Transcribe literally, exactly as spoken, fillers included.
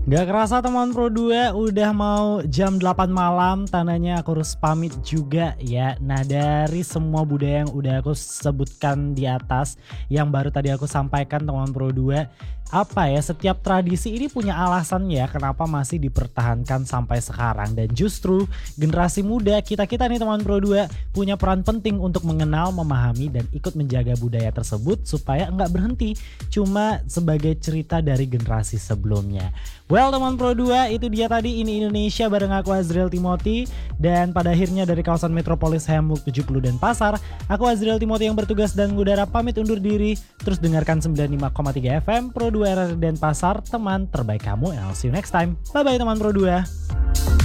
Gak kerasa teman Pro dua udah mau jam delapan malam, tandanya aku harus pamit juga ya. Nah, dari semua budaya yang udah aku sebutkan di atas, yang baru tadi aku sampaikan teman Pro dua, apa ya, setiap tradisi ini punya alasan ya kenapa masih dipertahankan sampai sekarang. Dan justru generasi muda kita-kita nih teman Pro dua punya peran penting untuk mengenal, memahami, dan ikut menjaga budaya tersebut supaya nggak berhenti cuma sebagai cerita dari generasi sebelumnya. Well teman Pro dua, itu dia tadi Ini Indonesia bareng aku Azriel Timothy. Dan pada akhirnya dari kawasan Metropolis Hamburg tujuh puluh Denpasar, aku Azriel Timothy yang bertugas dan ngudara pamit undur diri. Terus dengarkan sembilan puluh lima koma tiga F M Pro dua R R Denpasar, teman terbaik kamu, and I'll see you next time. Bye bye teman Pro dua.